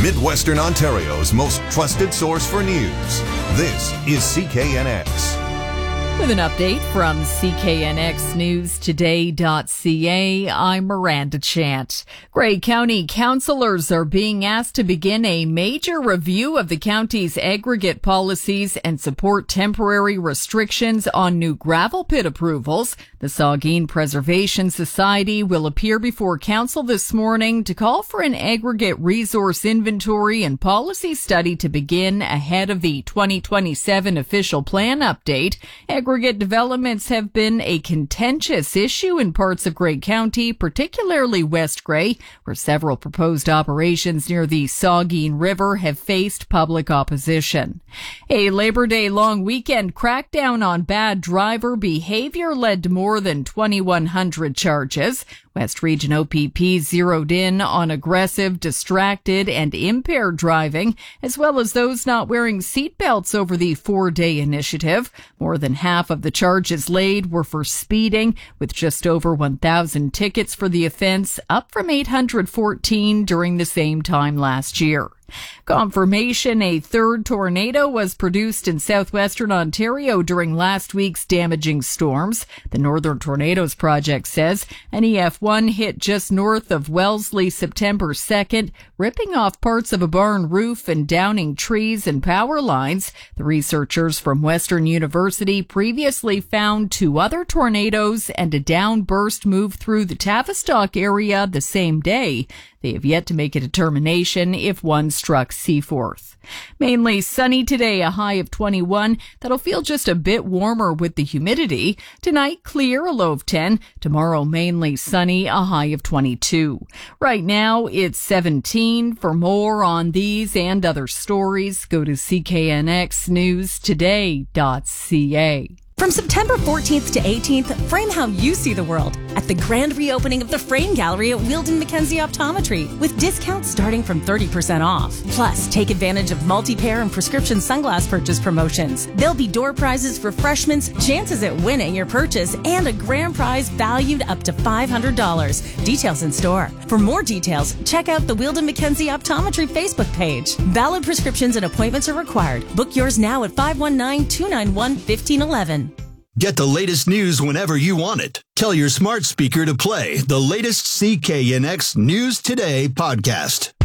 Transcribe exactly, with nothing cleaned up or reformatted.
Midwestern Ontario's most trusted source for news. This is C K N X. With an update from C K N X News Today dot C A, I'm Miranda Chant. Grey County councillors are being asked to begin a major review of the county's aggregate policies and support temporary restrictions on new gravel pit approvals. The Saugeen Preservation Society will appear before council this morning to call for an aggregate resource inventory and policy study to begin ahead of the twenty twenty-seven official plan update. Aggregate developments have been a contentious issue in parts of Grey County, particularly West Grey, where several proposed operations near the Saugeen River have faced public opposition. A Labor Day long weekend crackdown on bad driver behavior led to more than twenty-one hundred charges. West Region O P P zeroed in on aggressive, distracted, and impaired driving, as well as those not wearing seatbelts over the four-day initiative. More than half of the charges laid were for speeding, with just over one thousand tickets for the offense, up from eight hundred fourteen during the same time last year. Confirmation a third tornado was produced in southwestern Ontario during last week's damaging storms. The Northern Tornadoes Project says an E F one hit just north of Wellesley September second, ripping off parts of a barn roof and downing trees and power lines. The researchers from Western University previously found two other tornadoes and a downburst moved through the Tavistock area the same day. They have yet to make a determination if one struck Seaforth. Mainly sunny today, a high of twenty-one. That'll feel just a bit warmer with the humidity. Tonight, clear, a low of ten. Tomorrow, mainly sunny, a high of twenty-two. Right now, it's seventeen. For more on these and other stories, go to C K N X News Today dot C A. From September fourteenth to eighteenth, frame how you see the world at the grand reopening of the Frame Gallery at Wheeldon Mackenzie Optometry, with discounts starting from thirty percent off. Plus, take advantage of multi-pair and prescription sunglass purchase promotions. There'll be door prizes for freshmen, chances at winning your purchase, and a grand prize valued up to five hundred dollars. Details in store. For more details, check out the Wheeldon Mackenzie Optometry Facebook page. Valid prescriptions and appointments are required. Book yours now at five one nine, two nine one, one five one one. Get the latest news whenever you want it. Tell your smart speaker to play the latest C K N X News Today podcast.